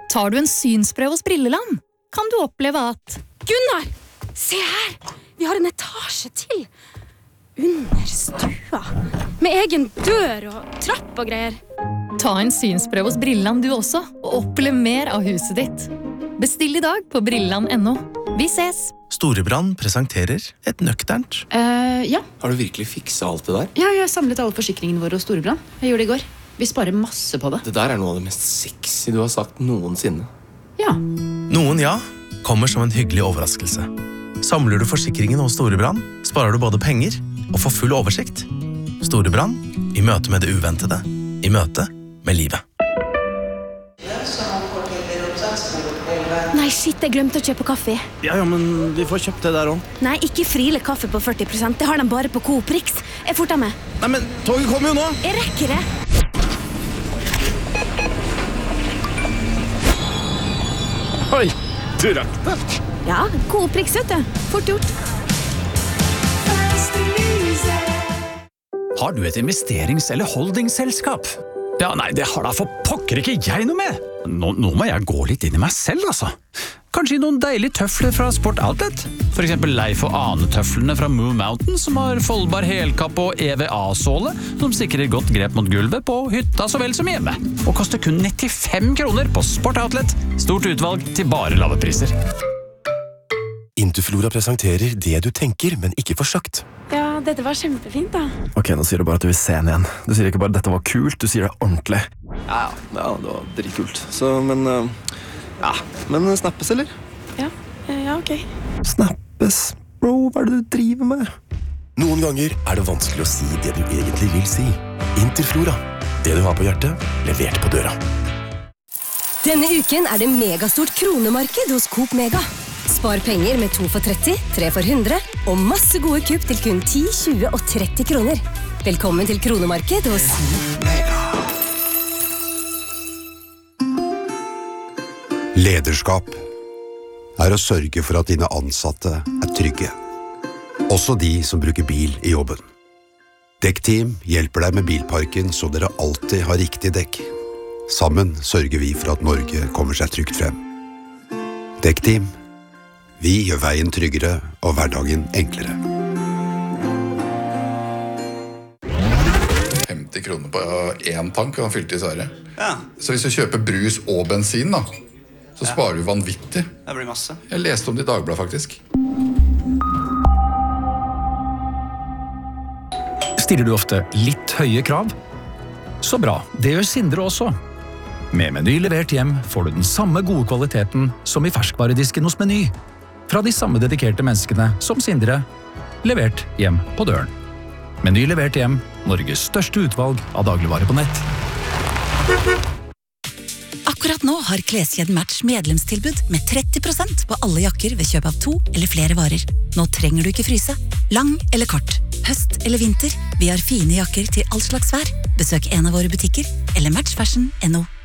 Tar du en synsprøve hos Brilleland, kan du oppleve at Gunnar, se her! Vi har en etasje til. Under stua. Med egen dør og trapp og greier. Ta en synsprøve hos Brilleland du også, og opplev mer av huset ditt. Bestill I dag på brilleland.no. Vi ses! Storebrand presenterer et nøkternt. Ja. Har du virkelig fikset alt det der? Ja, jeg har samlet alle forsikringene våre hos Storebrand. Jeg gjorde det I går. Vi sparer masse på det. Det der noe av det mest sexy du har sagt noensinne. Ja. Noen ja, kommer som en hyggelig overraskelse. Samler du forsikringen hos Storebrand, sparer du både penger og får full oversikt. Storebrand, I møte med det uventede. I møte med livet. Nei, shit, jeg glemte å kjøpe kaffe. Ja, men vi får kjøpt det der også. Nei, ikke Friele kaffe på 40%. Det har de bare på Coop Rix. Jeg forter med. Nei, men toget kommer jo nå! Jeg rekker det. Oi, du rakk det. Ja, Coop Rix, vet du. Fort gjort. Har du et investerings- eller holdingselskap? Ja, nei, det har da for pokker ikke jeg noe med. Nå må jeg gå litt inn I meg selv, altså. Kanskje I noen deilige tøfler fra Sport Outlet? For eksempel Leif og Ane-tøflene fra Moon Mountain, som har foldbar helkapp og EVA-såle, som sikrer godt grep mot gulvet på hytta så vel som hjemme. Og koster kun 95 kroner på Sport Outlet. Stort utvalg til bare lave priser. Interflora presenterer det du tenker, men ikke får sagt. Ja, dette var kjempefint da. Ok, nå sier du bare at du vil se den igjen. Du sier ikke bare at dette var kult, du sier det ordentlig. Ja, det var dritkult. Så, men snappes, eller? Ja, ok. Snappes? Bro, hva det du driver med? Noen ganger det vanskelig å si det du egentlig vil si. Interflora. Det du har på hjertet, levert på døra. Denne uken det megastort kronemarked hos Coop Mega. Spar penger med 2 for 30, 3 for 100 og masse gode kupp til kun 10, 20 og 30 kroner. Velkommen til kronemarked hos Mega. Lederskap å sørge for at dine ansatte trygge. Også de som bruker bil I jobben. Dekkteam hjelper deg med bilparken så dere alltid har riktig dekk. Sammen sørger vi for at Norge kommer seg trygt frem. Dekkteam, vi gjør veien tryggere og hverdagen enklere. 50 kroner på en tank og han fylte I Sverige. Ja. Så hvis du kjøper brus og bensin da, så sparer du vanvittig. Det blir masse. Jeg leste om det I Dagbladet faktisk. Stiller du ofte litt høye krav? Så bra, det gjør Sindre også. Med Meny levert hjem får du den samme gode kvaliteten som I ferskvaredisken hos Meny. Fra de samme dedikerte menneskene som Sindre, levert hjem på døren. Meny levert hjem, Norges største utvalg av dagligvare på nett. Akkurat nå har Kleskjeden Match medlemstilbud med 30% på alle jakker ved kjøp av 2 eller flere varer. Nå trenger du ikke fryse. Lang eller kort, høst eller vinter, vi har fine jakker til all slags vær. Besøk en av våre butikker eller matchfashion.no.